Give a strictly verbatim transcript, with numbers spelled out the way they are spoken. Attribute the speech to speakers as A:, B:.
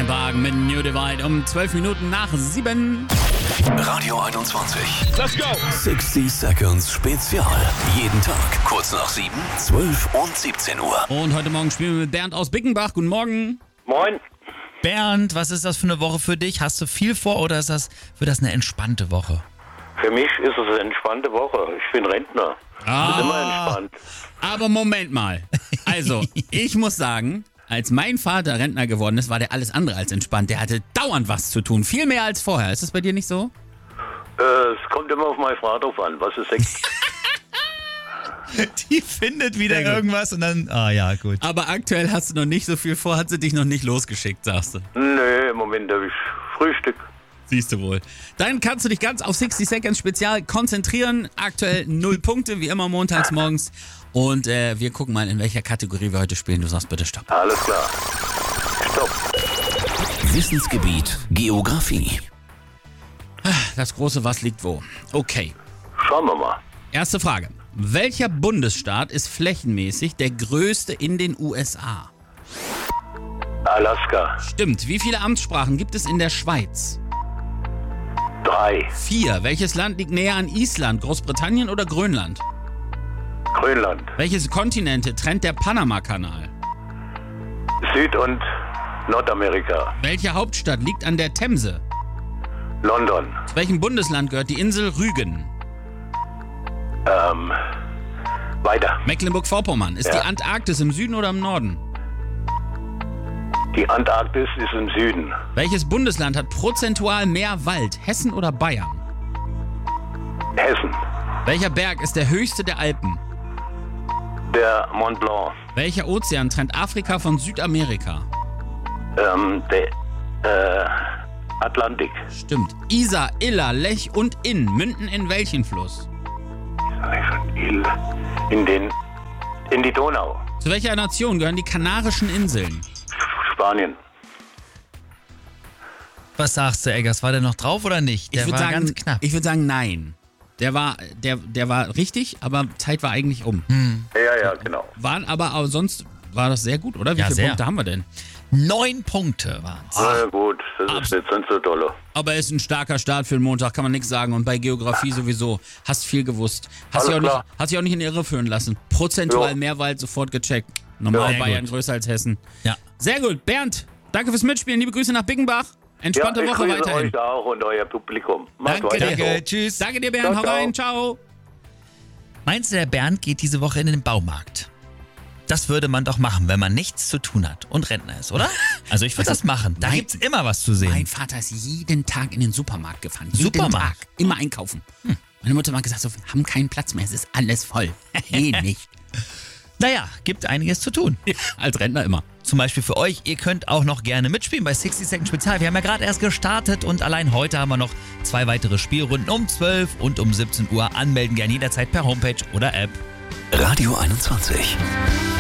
A: Park mit New Divide um zwölf Minuten nach sieben.
B: Radio einundzwanzig.
C: Let's go!
B: sechzig Seconds Spezial. Jeden Tag kurz nach sieben, zwölf und siebzehn Uhr.
A: Und heute Morgen spielen wir mit Bernd aus Bickenbach. Guten Morgen.
C: Moin.
D: Bernd, was ist das für eine Woche für dich? Hast du viel vor oder ist das für das eine entspannte Woche?
C: Für mich ist es eine entspannte Woche. Ich bin Rentner.
A: Ah.
C: Ist immer entspannt.
A: Aber Moment mal. Also, ich muss sagen, als mein Vater Rentner geworden ist, war der alles andere als entspannt. Der hatte dauernd was zu tun. Viel mehr als vorher. Ist das bei dir nicht so?
C: Äh, es kommt immer auf meine Frau drauf an. Was ist Sex?
D: Die findet wieder irgendwas und dann, ah ja, gut.
A: Aber aktuell hast du noch nicht so viel vor, hat sie dich noch nicht losgeschickt, sagst du.
C: Nö, im Moment habe ich Frühstück.
A: Siehst du wohl. Dann kannst du dich ganz auf sechzig Seconds Spezial konzentrieren. Aktuell null Punkte, wie immer montags morgens. Und äh, wir gucken mal, in welcher Kategorie wir heute spielen. Du sagst bitte Stopp.
C: Alles klar. Stopp.
B: Wissensgebiet Geografie.
A: Das große Was liegt wo? Okay.
C: Schauen wir mal.
A: Erste Frage. Welcher Bundesstaat ist flächenmäßig der größte in den U S A?
C: Alaska.
A: Stimmt. Wie viele Amtssprachen gibt es in der Schweiz?
C: Drei.
A: Vier. Welches Land liegt näher an Island? Großbritannien oder Grönland?
C: Grönland.
A: Welches Kontinente trennt der Panama-Kanal?
C: Süd- und Nordamerika.
A: Welche Hauptstadt liegt an der Themse?
C: London.
A: Zu welchem Bundesland gehört die Insel Rügen?
C: Ähm, weiter.
A: Mecklenburg-Vorpommern. Ist
C: Ja.
A: die Antarktis im Süden oder im Norden?
C: Die Antarktis ist im Süden.
A: Welches Bundesland hat prozentual mehr Wald? Hessen oder Bayern?
C: Hessen.
A: Welcher Berg ist der höchste der Alpen?
C: Der Mont Blanc.
A: Welcher Ozean trennt Afrika von Südamerika?
C: Ähm, der äh, Atlantik.
A: Stimmt. Isar, Iller, Lech und Inn münden in welchen Fluss?
C: In den, in die Donau.
A: Zu welcher Nation gehören die Kanarischen Inseln?
C: Spanien.
D: Was sagst du, Eggers? War der noch drauf oder nicht? Der
A: ich
D: war
A: würde sagen,
D: ganz knapp.
A: Ich würde sagen, nein. Der war, der, der war richtig, aber Zeit war eigentlich um.
C: Ja, ja, genau.
A: Waren aber, aber sonst war das sehr gut, oder? Wie
D: Ja,
A: viele
D: sehr.
A: Punkte haben wir denn?
D: Neun Punkte waren's.
C: Na gut, das ist nicht so dolle.
A: Aber es ist ein starker Start für den Montag, kann man nichts sagen. Und bei Geografie sowieso. Hast viel gewusst. Hast dich auch,
C: Alles
A: nicht-
C: klar.
A: hast dich auch nicht in die Irre führen lassen. Prozentual
C: Jo.
A: mehr Wald sofort gecheckt. Normal
D: Ja,
A: Bayern
D: gut.
A: größer als Hessen.
D: Ja.
A: Sehr gut. Bernd, danke fürs Mitspielen. Liebe Grüße nach Bickenbach. Entspannte
C: ja, ich
A: Woche
C: grüße
A: weiterhin.
C: euch auch und euer Publikum. Macht
A: Danke
C: weiter
A: dir.
C: so.
D: Tschüss.
A: Danke dir, Bernd.
C: Ciao,
A: Hau
C: ciao.
A: rein. Ciao.
D: Meinst du, der Bernd geht diese Woche in den Baumarkt? Das würde man doch machen, wenn man nichts zu tun hat und Rentner ist, oder? Also ich würde das machen. Da
A: mein-
D: gibt's immer was zu sehen.
A: Mein Vater ist jeden Tag in den Supermarkt gefahren. Jeden
D: Supermarkt?
A: Tag. Immer einkaufen. Meine Mutter hat gesagt, so, wir haben keinen Platz mehr. Es ist alles voll. Nee, nicht.
D: Naja, gibt einiges zu tun.
A: Als Rentner immer.
D: Zum Beispiel für euch, ihr könnt auch noch gerne mitspielen bei sechzig Seconds Spezial. Wir haben ja gerade erst gestartet und allein heute haben wir noch zwei weitere Spielrunden um zwölf und um siebzehn Uhr. Anmelden gerne jederzeit per Homepage oder App.
B: Radio einundzwanzig.